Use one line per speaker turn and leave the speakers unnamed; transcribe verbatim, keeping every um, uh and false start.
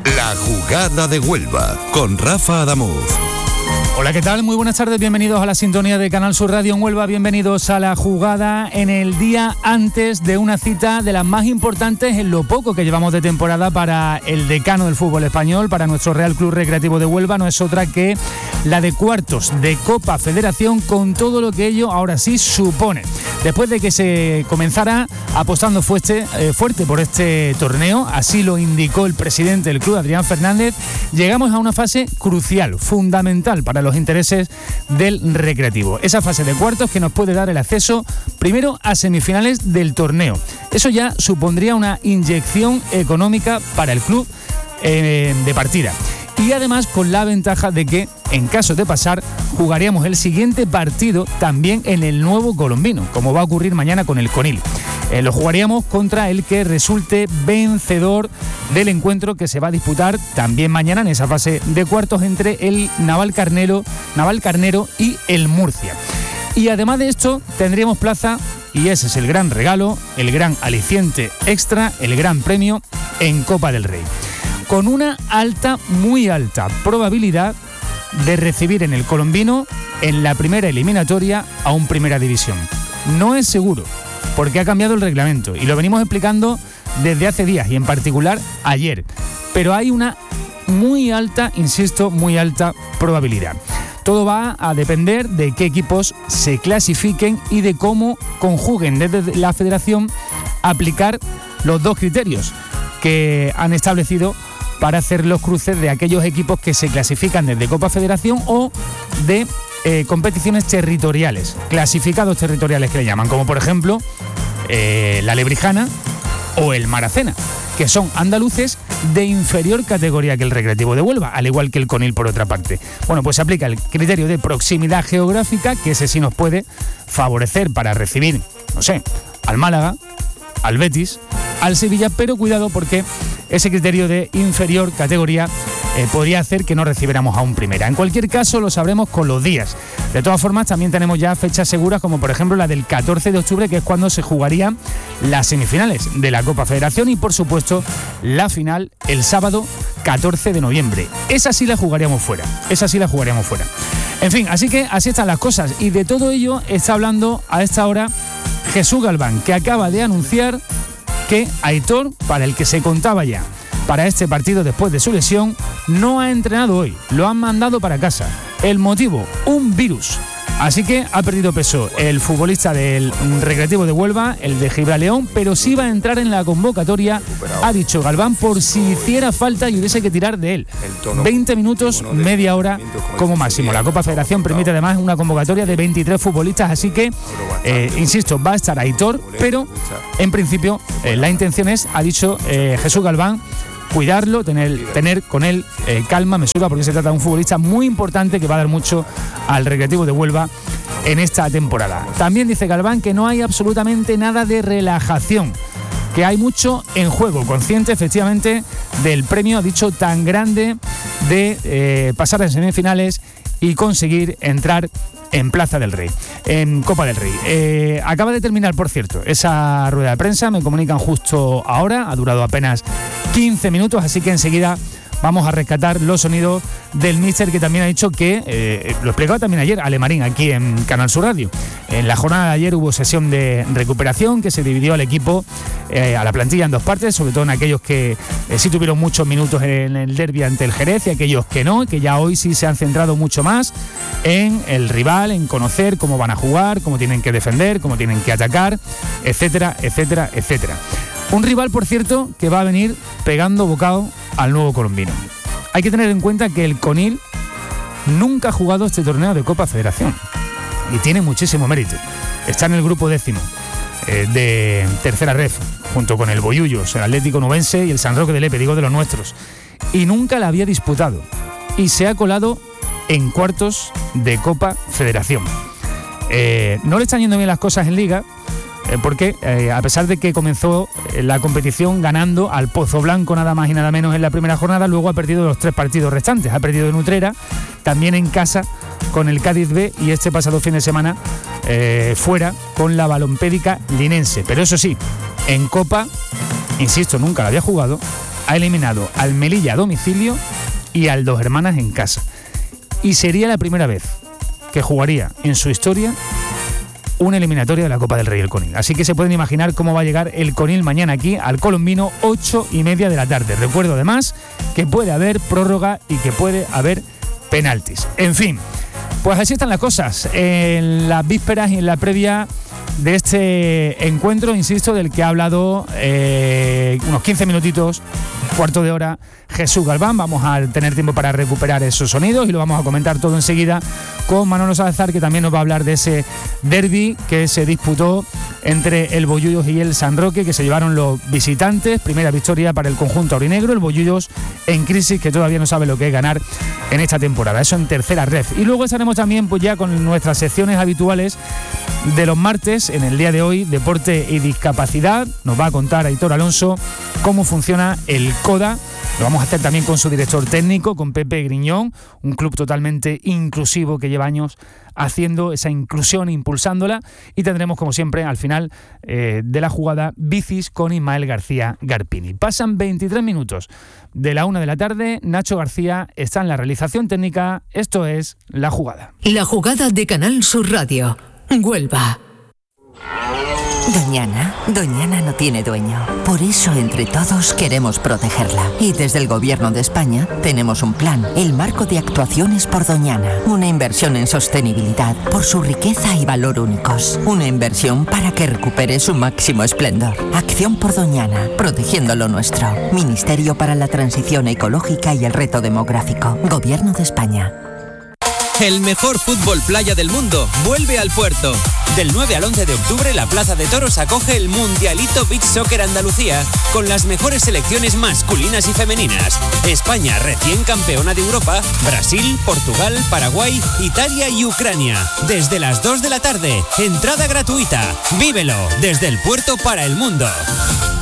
La Jugada de Huelva, con Rafa Adamuz.
Hola, ¿qué tal? Muy buenas tardes, bienvenidos a la sintonía de Canal Sur Radio en Huelva, bienvenidos a La Jugada en el día antes de una cita de las más importantes en lo poco que llevamos de temporada para el decano del fútbol español, para nuestro Real Club Recreativo de Huelva. No es otra que la de cuartos de Copa Federación, con todo lo que ello ahora sí supone. Después de que se comenzara apostando fuerte, eh, fuerte por este torneo, así lo indicó el presidente del club, Adrián Fernández, llegamos a una fase crucial, fundamental para los intereses del Recreativo. Esa fase de cuartos que nos puede dar el acceso primero a semifinales del torneo. Eso ya supondría una inyección económica para el club eh, de partida. Y además con la ventaja de que, en caso de pasar, jugaríamos el siguiente partido también en el nuevo colombino, como va a ocurrir mañana con el Conil. Eh, lo jugaríamos contra el que resulte vencedor del encuentro que se va a disputar también mañana en esa fase de cuartos entre el Navalcarnero, Navalcarnero y el Murcia. Y además de esto tendríamos plaza, y ese es el gran regalo, el gran aliciente extra, el gran premio en Copa del Rey, con una alta, muy alta probabilidad de recibir en el colombino, en la primera eliminatoria, a un Primera División. No es seguro, porque ha cambiado el reglamento y lo venimos explicando desde hace días y en particular ayer, pero hay una muy alta, insisto, muy alta probabilidad. Todo va a depender de qué equipos se clasifiquen y de cómo conjuguen desde la federación aplicar los dos criterios que han establecido para hacer los cruces de aquellos equipos que se clasifican desde Copa Federación o de eh, competiciones territoriales, clasificados territoriales que le llaman, como por ejemplo eh, la Lebrijana o el Maracena, que son andaluces de inferior categoría que el Recreativo de Huelva, al igual que el Conil por otra parte. Bueno, pues se aplica el criterio de proximidad geográfica, que ese sí nos puede favorecer para recibir, no sé, al Málaga, al Betis, al Sevilla, pero cuidado porque ese criterio de inferior categoría eh, podría hacer que no recibiéramos a un Primera. En cualquier caso, lo sabremos con los días. De todas formas, también tenemos ya fechas seguras, como por ejemplo la del catorce de octubre, que es cuando se jugarían las semifinales de la Copa Federación, y por supuesto la final el sábado catorce de noviembre. Esa sí la jugaríamos fuera, esa sí la jugaríamos fuera. En fin, así que así están las cosas, y de todo ello está hablando a esta hora Jesús Galván, que acaba de anunciar que Aitor, para el que se contaba ya para este partido después de su lesión, no ha entrenado hoy, lo han mandado para casa. El motivo, un virus. Así que ha perdido peso el futbolista del Recreativo de Huelva, el de Gibraleón, pero sí va a entrar en la convocatoria, ha dicho Galván, por si hiciera falta y hubiese que tirar de él. veinte minutos, media hora como máximo. La Copa Federación permite además una convocatoria de veintitrés futbolistas, así que, eh, insisto, va a estar Aitor, pero en principio eh, la intención es, ha dicho eh, Jesús Galván, cuidarlo, tener, tener con él eh, calma, mesura, porque se trata de un futbolista muy importante que va a dar mucho al Recreativo de Huelva en esta temporada. También dice Galván que no hay absolutamente nada de relajación, que hay mucho en juego, consciente efectivamente del premio, ha dicho, tan grande de eh, pasar en semifinales y conseguir entrar en Plaza del Rey, en Copa del Rey. Eh, acaba de terminar, por cierto, esa rueda de prensa, me comunican justo ahora, ha durado apenas quince minutos, así que enseguida vamos a rescatar los sonidos del míster, que también ha dicho que, eh, lo explicaba también ayer Alemarín aquí en Canal Sur Radio, en la jornada de ayer hubo sesión de recuperación que se dividió al equipo, eh, a la plantilla en dos partes, sobre todo en aquellos que eh, sí tuvieron muchos minutos en el derbi ante el Jerez y aquellos que no, que ya hoy sí se han centrado mucho más en el rival, en conocer cómo van a jugar, cómo tienen que defender, cómo tienen que atacar, etcétera, etcétera, etcétera. Un rival, por cierto, que va a venir pegando bocado al nuevo colombino. Hay que tener en cuenta que el Conil nunca ha jugado este torneo de Copa Federación y tiene muchísimo mérito. Está en el grupo décimo eh, de tercera ref, junto con el Boyullos, el Atlético Nubense y el San Roque de Lepe, digo de los nuestros, y nunca la había disputado y se ha colado en cuartos de Copa Federación. Eh, no le están yendo bien las cosas en Liga, porque eh, a pesar de que comenzó la competición ganando al Pozo Blanco nada más y nada menos en la primera jornada, luego ha perdido los tres partidos restantes. Ha perdido en Utrera, también en casa con el Cádiz B, y este pasado fin de semana eh, fuera con la Balompédica Linense. Pero eso sí, en Copa, insisto, nunca la había jugado ha eliminado al Melilla a domicilio y al Dos Hermanas en casa. Y sería la primera vez que jugaría en su historia una eliminatoria de la Copa del Rey el Conil. Así que se pueden imaginar cómo va a llegar el Conil mañana aquí al Colombino, ocho y media de la tarde. Recuerdo además que puede haber prórroga y que puede haber penaltis. En fin, pues así están las cosas en las vísperas y en la previa de este encuentro, insisto, del que ha hablado eh, unos quince minutitos, cuarto de hora, Jesús Galván. Vamos a tener tiempo para recuperar esos sonidos y lo vamos a comentar todo enseguida con Manolo Salazar, que también nos va a hablar de ese derbi que se disputó entre el Bollullos y el San Roque, que se llevaron los visitantes. Primera victoria para el conjunto aurinegro, el Bollullos en crisis, que todavía no sabe lo que es ganar en esta temporada. Eso en tercera ref. Y luego estaremos también pues ya con nuestras secciones habituales de los martes. En el día de hoy, deporte y discapacidad. Nos va a contar Aitor Alonso cómo funciona el CODA. Lo vamos a hacer también con su director técnico, con Pepe Griñón, un club totalmente inclusivo que lleva años haciendo esa inclusión, impulsándola. Y tendremos, como siempre, al final eh, de la jugada, bicis con Ismael García Garpini. Pasan veintitrés minutos de la una de la tarde. Nacho García está en la realización técnica. Esto es La Jugada.
La Jugada de Canal Sur Radio. Huelva.
Doñana, Doñana no tiene dueño. Por eso, entre todos, queremos protegerla. Y desde el Gobierno de España tenemos un plan, el Marco de Actuaciones por Doñana. Una inversión en sostenibilidad por su riqueza y valor únicos. Una inversión para que recupere su máximo esplendor. Acción por Doñana, protegiendo lo nuestro. Ministerio para la Transición Ecológica y el Reto Demográfico. Gobierno de España.
El mejor fútbol playa del mundo vuelve al puerto. Del nueve al once de octubre, la Plaza de Toros acoge el Mundialito Beach Soccer Andalucía con las mejores selecciones masculinas y femeninas. España, recién campeona de Europa, Brasil, Portugal, Paraguay, Italia y Ucrania. Desde las dos de la tarde, entrada gratuita. Vívelo desde el puerto para el mundo.